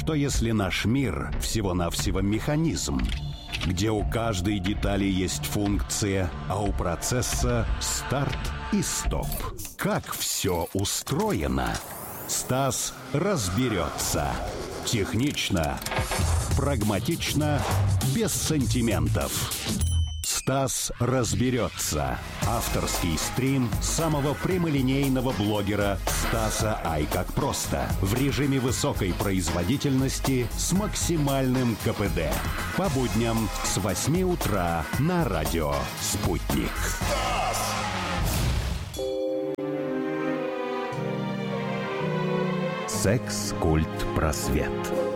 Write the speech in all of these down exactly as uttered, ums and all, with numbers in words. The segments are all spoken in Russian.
Что если наш мир всего-навсего механизм, где у каждой детали есть функция, а у процесса старт и стоп? Как все устроено? Стас разберется. Технично, прагматично, без сантиментов. Стас разберется. Авторский стрим самого прямолинейного блогера Стаса Ай как просто. В режиме высокой производительности с максимальным ка пэ дэ. По будням с восьми утра на радио «Спутник». Секс-культ просвет.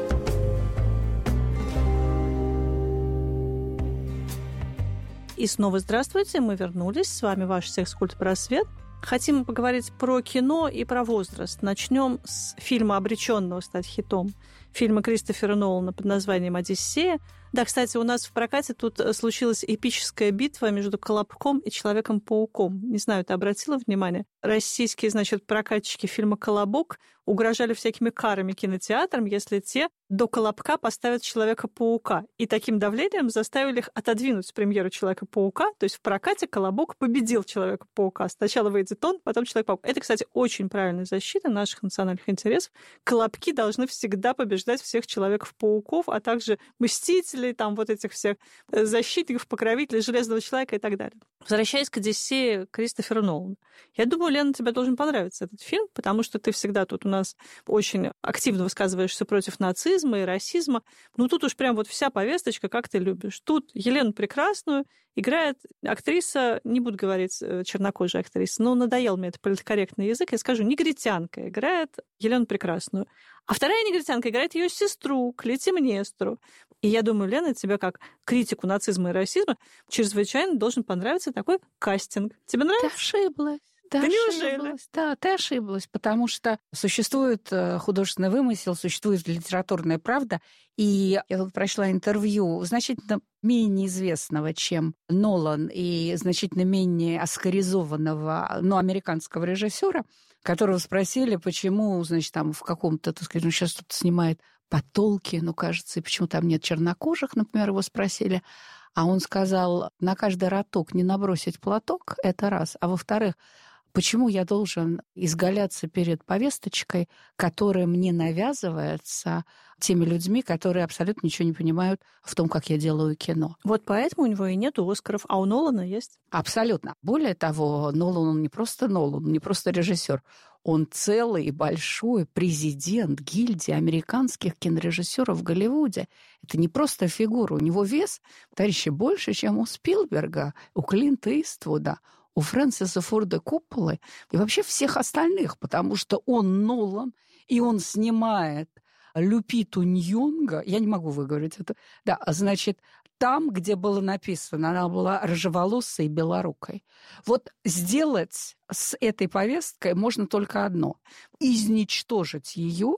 И снова здравствуйте, мы вернулись. С вами ваш секс-культ просвет. Хотим поговорить про кино и про возраст. Начнем с фильма, обреченного стать хитом. Фильма Кристофера Нолана под названием «Одиссея». Да, кстати, у нас в прокате тут случилась эпическая битва между Колобком и Человеком-пауком. Не знаю, ты обратила внимание? Российские, значит, прокатчики фильма «Колобок» угрожали всякими карами кинотеатрам, если те до Колобка поставят Человека-паука. И таким давлением заставили их отодвинуть премьеру Человека-паука. То есть в прокате Колобок победил Человека-паука. Сначала выйдет он, потом Человек-паук. Это, кстати, очень правильная защита наших национальных интересов. Колобки должны всегда побеждать всех Человеков-пауков, а также Мстителей, там вот этих всех защитников, покровителей, Железного человека и так далее. Возвращаясь к «Одиссее» Кристофера Нолана. Я думаю, Лена, тебе должен понравиться этот фильм, потому что ты всегда тут у нас очень активно высказываешься против нацизма и расизма. Ну, тут уж прям вот вся повесточка, как ты любишь. Тут Елену Прекрасную играет актриса, не буду говорить чернокожая актриса, но надоел мне этот политкорректный язык, я скажу, негритянка играет Елену Прекрасную. А вторая негритянка играет ее сестру, Клитимнестру. И я думаю, Лена, тебе как критику нацизма и расизма чрезвычайно должен понравиться такой кастинг. Тебе нравится? Ты ошиблась. Ты да ошиблась. Неужели? Да, ты ошиблась, потому что существует художественный вымысел, существует литературная правда. И я тут прочла интервью значительно менее известного, чем Нолан, и значительно менее оскаризованного, но американского режиссера, которого спросили, почему, значит, там в каком-то, так сказать, ну, сейчас тут снимает по Толкину, кажется, и почему там нет чернокожих, например, его спросили. А он сказал, на каждый роток не набросить платок, это раз. А во-вторых, почему я должен изгаляться перед повесточкой, которая мне навязывается теми людьми, которые абсолютно ничего не понимают в том, как я делаю кино. Вот поэтому у него и нет Оскаров, а у Нолана есть. Абсолютно. Более того, Нолан, он не просто Нолан, он не просто режиссер, он целый большой президент гильдии американских кинорежиссеров в Голливуде. Это не просто фигура, у него вес, товарищи, больше, чем у Спилберга, у Клинта Иствуда, у Фрэнсиса Форда Копполы и вообще всех остальных, потому что он Нолан, и он снимает Люпиту Ньонго, я не могу выговорить это, да, значит, там, где было написано, она была рыжеволосой и белорукой. Вот сделать с этой повесткой можно только одно – изничтожить ее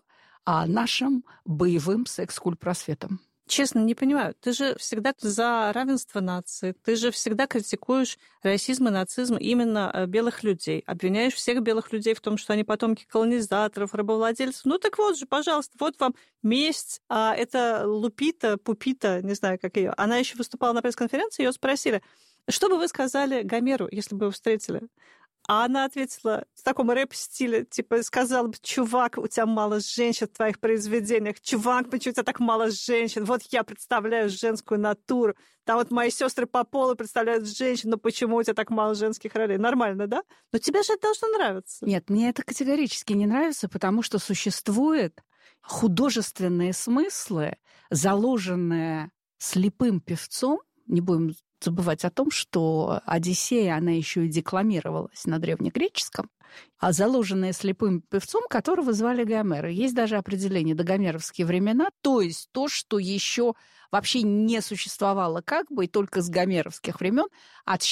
нашим боевым секс-культ-просветом. Честно, не понимаю. Ты же всегда за равенство нации, ты же всегда критикуешь расизм и нацизм именно белых людей, обвиняешь всех белых людей в том, что они потомки колонизаторов, рабовладельцев. Ну так вот же, пожалуйста, вот вам месть. А это Лупита, Пупита, не знаю, как ее. Она еще выступала на пресс-конференции, ее спросили, что бы вы сказали Гомеру, если бы его встретили? А она ответила в таком рэп-стиле, типа, сказала бы, чувак, у тебя мало женщин в твоих произведениях, чувак, почему у тебя так мало женщин? Вот я представляю женскую натуру, там вот мои сестры по полу представляют женщин, но почему у тебя так мало женских ролей? Нормально, да? Но тебе же это должно нравиться. Нет, мне это категорически не нравится, потому что существуют художественные смыслы, заложенные слепым певцом, не будем забывать о том, что «Одиссея», она еще и декламировалась на древнегреческом, а заложенная слепым певцом, которого звали Гомер. Есть даже определение догомеровские времена, то есть то, что еще вообще не существовало как бы, и только с гомеровских времен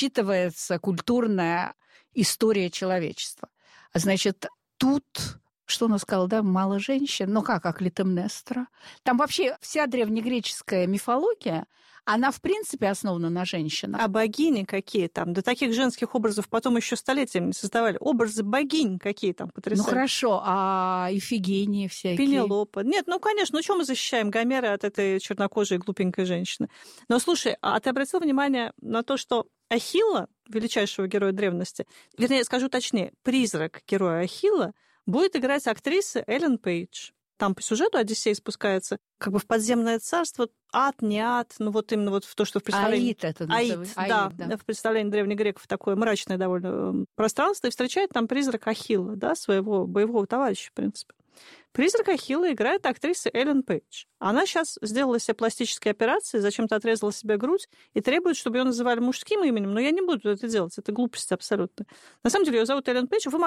отсчитывается культурная история человечества. Значит, тут что он сказал, да, мало женщин. Ну как, как Клитемнестра. Там вообще вся древнегреческая мифология, она, в принципе, основана на женщинах. А богини какие там? Да таких женских образов потом еще столетиями создавали. Образы богинь какие там потрясающие. Ну хорошо, а Ифигении всякие? Пенелопа. Нет, ну, конечно, ну, что мы защищаем Гомера от этой чернокожей глупенькой женщины? Но, слушай, а ты обратил внимание на то, что Ахилла, величайшего героя древности, вернее, скажу точнее, призрак героя Ахилла будет играть актриса Эллен Пейдж. Там по сюжету Одиссей спускается как бы в подземное царство, ад, не ад, ну вот именно вот в то, что в представлении... Аид это Аид, называется. да, Аид, да. В представлении древних греков такое мрачное довольно пространство, и встречает там призрак Ахилла, да, своего боевого товарища, в принципе. Призрак Ахилла играет актриса Эллен Пейдж. Она сейчас сделала себе пластические операции, зачем-то отрезала себе грудь и требует, чтобы ее называли мужским именем, но я не буду это делать, это глупость абсолютно. На самом деле ее зовут Эллен Пейдж, вы